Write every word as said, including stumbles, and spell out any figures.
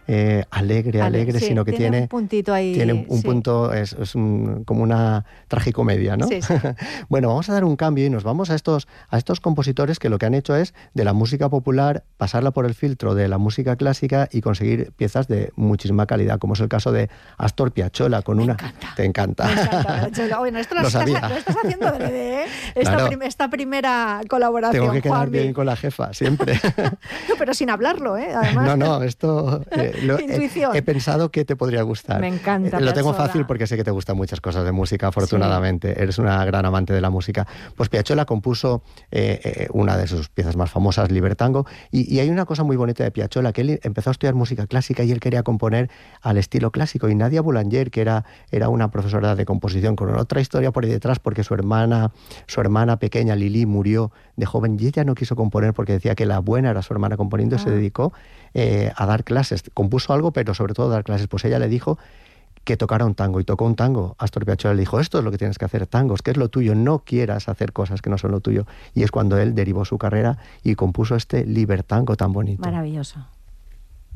eh, alegre, alegre, sí, sino que tiene tiene un puntito ahí. Tiene un sí. punto, es, es un, como una tragicomedia, ¿no? Sí, sí. Bueno, vamos a dar un cambio y nos vamos a estos, a estos compositores que lo que han hecho es de la música popular pasarla por el filtro de la música clásica y conseguir piezas de muchísima calidad, como es el caso de Astor Piazzolla con Me una... encanta. Te encanta. Me encanta. Bueno, esto lo, Lo estás, sabía. lo estás haciendo de bebé, ¿eh? Esta, Claro. prim- esta primera colaboración, Tengo que quedar Juanmi. bien con la jefa, siempre. No, pero sin hablarlo, ¿eh? Además. No, no, esto eh, lo, Intuición. he, he pensado que te podría gustar. Me encanta Eh, Lo tengo Piazzolla. fácil porque sé que te gustan muchas cosas de música, afortunadamente. Sí. Eres una gran amante de la música. Pues Piazzolla compuso eh, eh, una de sus piezas más famosas, Libertango, y, y hay una cosa muy bonita de Piazzolla, que él empezó a estudiar música clásica y él quería componer al estilo clásico. Y Nadia Boulanger, que era, era una profesora de composición con otra historia por ahí detrás, porque su hermana, su hermana pequeña, Lili, murió de joven y ella no quiso componer porque decía que la buena era su hermana componiendo y Ah. se dedicó eh, a dar clases. Compuso algo, pero sobre todo a dar clases. Pues ella le dijo que tocara un tango y tocó un tango. Astor Piazzolla le dijo, esto es lo que tienes que hacer, tangos, que es lo tuyo, no quieras hacer cosas que no son lo tuyo. Y es cuando él derivó su carrera y compuso este Libertango tan bonito. Maravilloso.